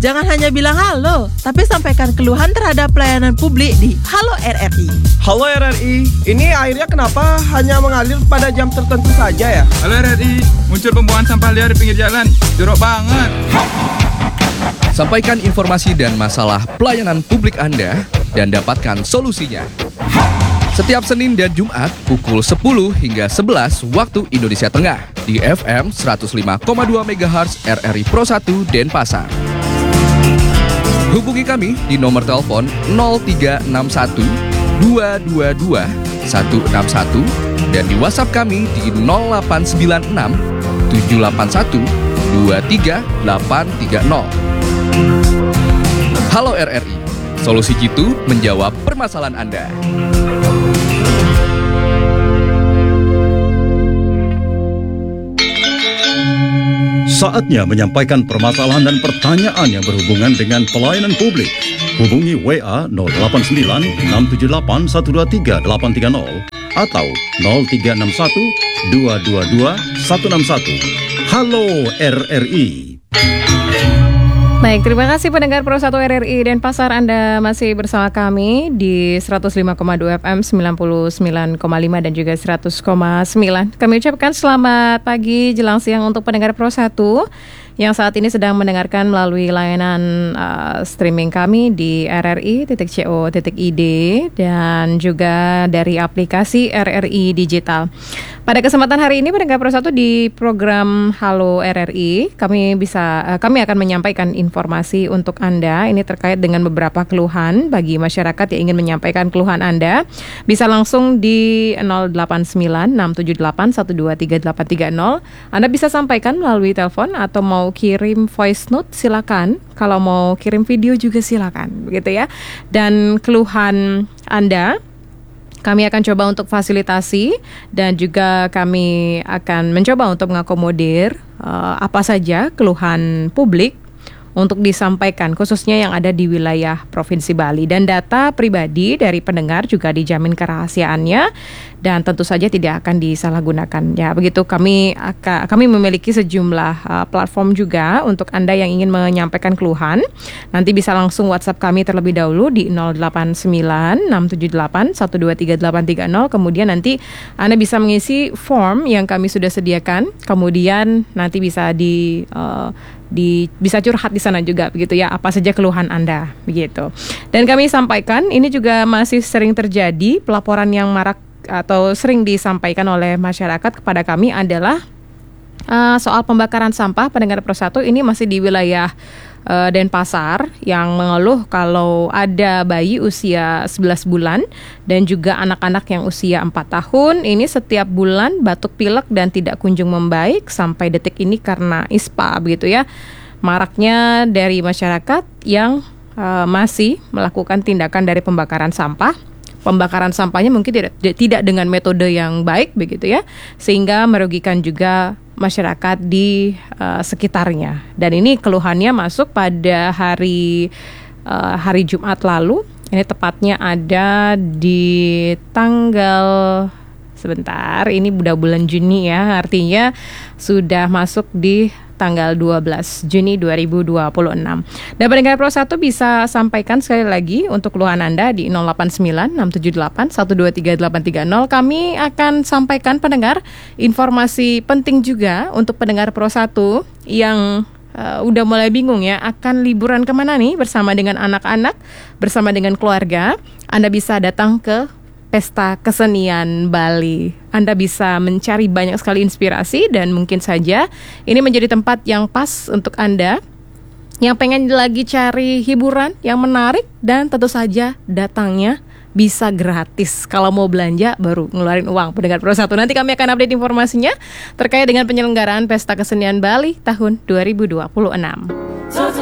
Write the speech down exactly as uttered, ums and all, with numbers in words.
Jangan hanya bilang halo, tapi sampaikan keluhan terhadap pelayanan publik di Halo R R I. Halo R R I, ini airnya kenapa hanya mengalir pada jam tertentu saja ya? Halo R R I, muncul pembuangan sampah liar di pinggir jalan. Jorok banget. Sampaikan informasi dan masalah pelayanan publik Anda dan dapatkan solusinya. Setiap Senin dan Jumat pukul sepuluh hingga sebelas waktu Indonesia Tengah di F M seratus lima koma dua megahertz R R I Pro satu Denpasar. Hubungi kami di nomor telepon nol tiga enam satu dua dua dua satu enam satu dan di WhatsApp kami di nol delapan sembilan enam tujuh delapan satu dua tiga delapan tiga nol. Halo R R I, solusi jitu menjawab permasalahan Anda. Saatnya menyampaikan permasalahan dan pertanyaan yang berhubungan dengan pelayanan publik. Hubungi W A nol delapan sembilan enam tujuh delapan satu dua tiga delapan tiga nol atau nol tiga enam satu dua dua dua satu enam satu. Halo R R I. Baik, terima kasih pendengar Pro satu R R I Denpasar. Anda masih bersama kami di seratus lima koma dua F M, sembilan puluh sembilan koma lima dan juga seratus koma sembilan. Kami ucapkan selamat pagi jelang siang untuk pendengar Pro satu yang saat ini sedang mendengarkan melalui layanan uh, streaming kami di r r i titik co titik i d dan juga dari aplikasi R R I Digital. Pada kesempatan hari ini pendengar Pro satu di program Halo R R I, kami bisa uh, kami akan menyampaikan informasi untuk Anda. Ini terkait dengan beberapa keluhan bagi masyarakat yang ingin menyampaikan keluhan Anda. Bisa langsung di nol delapan sembilan enam tujuh delapan satu dua tiga delapan tiga nol. Anda bisa sampaikan melalui telepon atau mau kirim voice note silakan. Kalau mau kirim video juga silakan, begitu ya. Dan keluhan Anda kami akan coba untuk fasilitasi dan juga kami akan mencoba untuk mengakomodir uh, apa saja keluhan publik untuk disampaikan khususnya yang ada di wilayah Provinsi Bali. Dan data pribadi dari pendengar juga dijamin kerahasiaannya dan tentu saja tidak akan disalahgunakan. Ya, begitu kami akan, kami memiliki sejumlah uh, platform juga untuk Anda yang ingin menyampaikan keluhan. Nanti bisa langsung WhatsApp kami terlebih dahulu di nol delapan sembilan enam tujuh delapan satu dua tiga delapan tiga nol. Kemudian nanti Anda bisa mengisi form yang kami sudah sediakan. Kemudian nanti bisa di uh, di bisa curhat di sana juga, begitu ya, apa saja keluhan Anda, begitu. Dan kami sampaikan ini juga masih sering terjadi pelaporan yang marak atau sering disampaikan oleh masyarakat kepada kami adalah uh, soal pembakaran sampah. Pendengar Pro satu ini masih di wilayah uh, Denpasar yang mengeluh kalau ada bayi usia sebelas bulan dan juga anak-anak yang usia empat tahun ini setiap bulan batuk pilek dan tidak kunjung membaik sampai detik ini karena ispa, begitu ya. Maraknya dari masyarakat yang uh, masih melakukan tindakan dari pembakaran sampah. Pembakaran sampahnya mungkin tidak tidak dengan metode yang baik, begitu ya, sehingga merugikan juga masyarakat di uh, sekitarnya. Dan ini keluhannya masuk pada hari uh, hari Jumat lalu. Ini tepatnya ada di tanggal sebentar. Ini udah bulan Juni ya, artinya sudah masuk di tanggal dua belas Juni dua ribu dua puluh enam. Dan pendengar Pro satu bisa sampaikan sekali lagi untuk keluhan Anda di nol delapan sembilan enam tujuh delapan satu dua tiga delapan tiga nol. Kami akan sampaikan pendengar informasi penting juga untuk pendengar Pro satu yang uh, udah mulai bingung ya akan liburan kemana nih bersama dengan anak-anak, bersama dengan keluarga. Anda bisa datang ke Pesta Kesenian Bali. Anda bisa mencari banyak sekali inspirasi dan mungkin saja ini menjadi tempat yang pas untuk Anda yang pengen lagi cari hiburan yang menarik dan tentu saja datangnya bisa gratis. Kalau mau belanja baru ngeluarin uang. Pendengar Pro satu, nanti kami akan update informasinya terkait dengan penyelenggaraan Pesta Kesenian Bali tahun dua ribu dua puluh enam.